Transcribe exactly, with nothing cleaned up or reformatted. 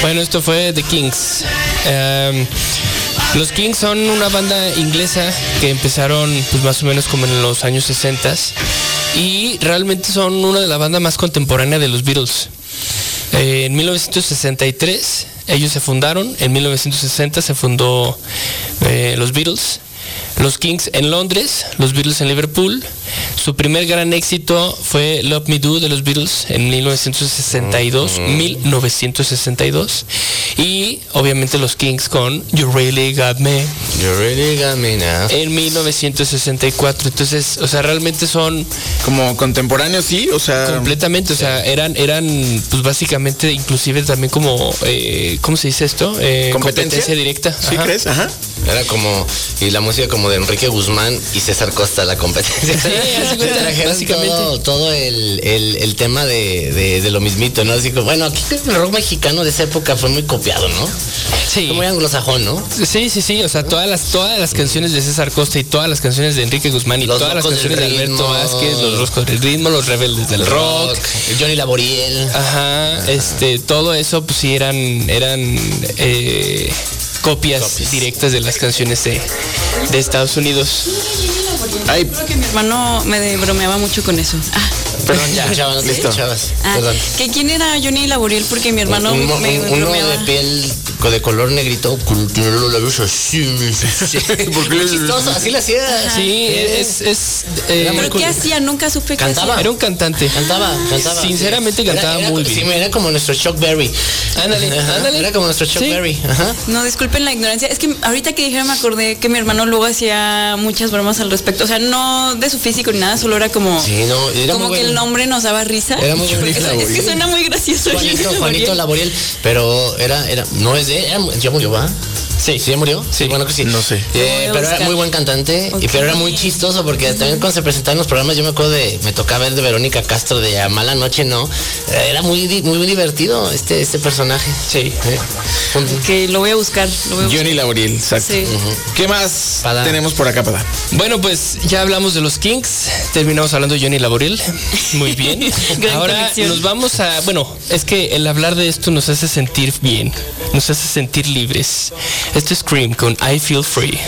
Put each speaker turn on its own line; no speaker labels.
Bueno, esto fue The Kings. Um, los Kings son una banda inglesa que empezaron pues más o menos como en los años sesenta y realmente son una de las bandas más contemporáneas de los Beatles. Eh, en mil novecientos sesenta y tres ellos se fundaron, en mil novecientos sesenta se fundó eh, los Beatles. Los Kings en Londres, los Beatles en Liverpool. Su primer gran éxito fue Love Me Do de los Beatles en mil novecientos sesenta y dos. mil novecientos sesenta y dos. Y obviamente los Kings con You Really Got Me.
You Really Got Me Now.
En mil novecientos sesenta y cuatro. Entonces, o sea, realmente son...
Como contemporáneos, sí, o sea...
Completamente, o sea, eran, eran pues básicamente, inclusive también como... Eh, ¿Cómo se dice esto? Eh,
¿Competencia?
competencia directa.
¿Sí
Ajá.
crees? Ajá.
Era como, y la música como de Enrique Guzmán y César Costa, la competencia.
Sí, así cuenta,
trajeron
básicamente.
todo, todo el, el, el tema de, de, de lo mismito, ¿no? Así como, bueno, aquí el rock mexicano de esa época fue muy copiado, ¿no?
Sí.
Fue muy anglosajón, ¿no?
Sí, sí, sí, o sea, todas las, todas las canciones de César Costa y todas las canciones de Enrique Guzmán y
Los
todas las
Locos del
canciones de Alberto
Ritmo.
Vázquez, los Locos del Ritmo, los Rebeldes del Rock.
Johnny Laboriel.
Ajá, Ajá, este, todo eso pues sí eran, eran eh, copias, copias directas de las canciones de, de Estados Unidos.
Ay, creo que mi hermano me bromeaba mucho con eso. Ah.
Perdón, ya, chavas, no te escuchabas.
Ah,
Perdón.
¿Que quién era Johnny Laboriel? Porque mi hermano
un, un,
me
un,
bromeaba.
Uno de piel de color negrito, tiene los labios así. Sí. Muy chistoso, así lo hacía.
Sí, es... es
eh, ¿Pero qué hacía? Nunca supe qué hacía.
Era un cantante.
Cantaba, cantaba.
Sinceramente sí. cantaba
era, era,
muy bien.
Sí, era como nuestro Chuck Berry.
Ándale, ándale.
Era como nuestro Chuck ¿Sí? Berry. Ajá.
No, disculpen la ignorancia. Es que ahorita que dijeron me acordé que mi hermano luego hacía muchas bromas al respecto. O sea, no de su físico ni nada, solo era como...
Sí, no, era
como
muy
que
bueno.
el nombre nos daba risa.
Era muy bueno.
Es, es que suena muy gracioso.
Juanito, Juanito Laboriel. Pero era, era, no es de... Era, ya murió, ¿va?
Sí.
¿Sí ya murió?
Sí.
Bueno que sí.
No sé.
Eh, pero era muy buen cantante, okay. y pero era muy chistoso porque uh-huh. también cuando se presentaba en los programas, yo me acuerdo de, me tocaba ver de Verónica Castro de A Mala Noche, ¿no? Era muy, muy, muy divertido este, este personaje.
Sí.
¿Eh?
Que lo voy a buscar. Lo voy a buscar.
Johnny Laboriel, exacto. Sí. Uh-huh. ¿Qué más Pada. tenemos por acá, Pada?
Bueno, pues ya hablamos de los Kings, terminamos hablando de Johnny Laboriel. Muy bien. Ahora conexión. Nos vamos a, bueno, es que el hablar de esto nos hace sentir bien, nos hace sentir libres. Esto es Cream con I Feel Free.